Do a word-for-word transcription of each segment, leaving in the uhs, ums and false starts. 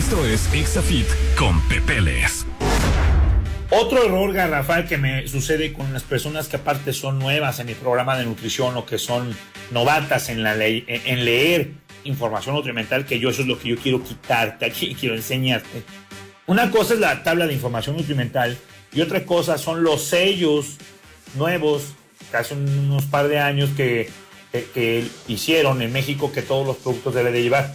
Esto es Exafit con Pepeles. Otro error garrafal que me sucede con las personas que aparte son nuevas en mi programa de nutrición o que son novatas en, la ley, en leer información nutrimental, que yo eso es lo que yo quiero quitarte aquí, quiero enseñarte. Una cosa es la tabla de información nutrimental y otra cosa son los sellos nuevos, que hace unos par de años que, que, que hicieron en México que todos los productos deben de llevar.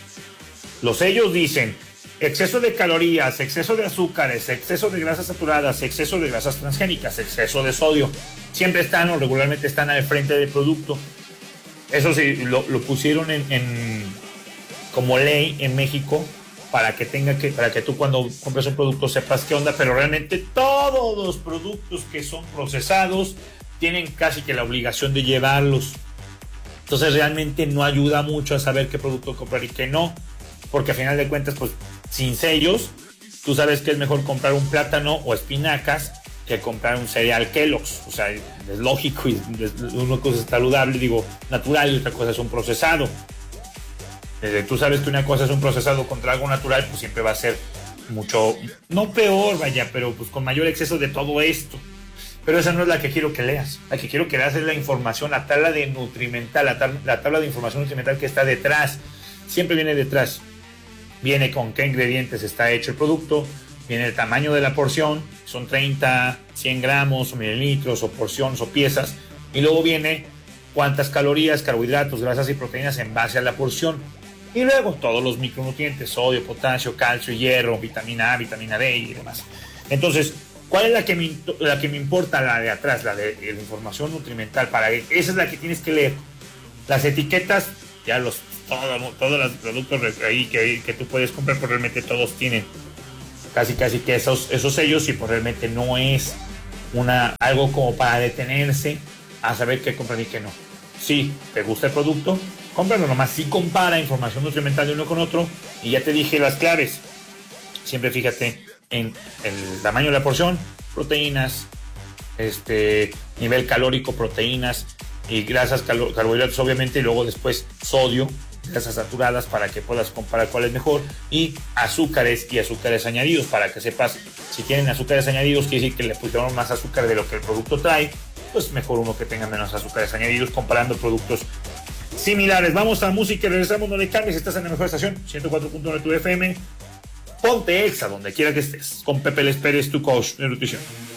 Los sellos dicen exceso de calorías, exceso de azúcares, exceso de grasas saturadas, exceso de grasas transgénicas, exceso de sodio. Siempre están o regularmente están al frente del producto. Eso sí, lo, lo pusieron en, en como ley en México para que tenga que, para que tú cuando compres un producto sepas qué onda, pero realmente todos los productos que son procesados tienen casi que la obligación de llevarlos. Entonces realmente no ayuda mucho a saber qué producto comprar y qué no, porque a final de cuentas, pues sin sellos, tú sabes que es mejor comprar un plátano o espinacas que comprar un cereal Kellogg's. O sea, es lógico y es una cosa es saludable, digo, natural, y otra cosa es un procesado. Desde tú sabes que una cosa es un procesado contra algo natural, pues siempre va a ser mucho, no peor, vaya, pero pues con mayor exceso de todo esto. Pero esa no es la que quiero que leas. La que quiero que leas es la información, la tabla de nutrimental, la, tab- la tabla de información nutrimental que está detrás. Siempre viene detrás. Viene con qué ingredientes está hecho el producto, viene el tamaño de la porción, son treinta, cien gramos, o mililitros, o porciones, o piezas, y luego viene cuántas calorías, carbohidratos, grasas y proteínas en base a la porción. Y luego todos los micronutrientes, sodio, potasio, calcio, hierro, vitamina A, vitamina D y demás. Entonces, ¿cuál es la que me, la que me importa? La de atrás, la de, de la información nutrimental. Para esa es la que tienes que leer. Las etiquetas, ya los Todo, todos los productos ahí que, que tú puedes comprar, pues realmente todos tienen casi casi que esos, esos sellos, y pues realmente no es una, algo como para detenerse a saber qué comprar y qué no. Si te gusta el producto, cómpralo nomás. Si compara información nutrimental de uno con otro, y ya te dije las claves. Siempre fíjate en el tamaño de la porción, proteínas, este nivel calórico, proteínas y grasas, cal- carbohidratos obviamente, y luego después sodio, grasas saturadas, para que puedas comparar cuál es mejor, y azúcares y azúcares añadidos, para que sepas si tienen azúcares añadidos, quiere decir que le pusieron más azúcar de lo que el producto trae, pues mejor uno que tenga menos azúcares añadidos, comparando productos similares. Vamos a música y regresamos, no le cambies, estás en la mejor estación, ciento cuatro punto nueve tu F M, ponte Exa donde quiera que estés, con Pepe Les Pérez, tu coach de nutrición.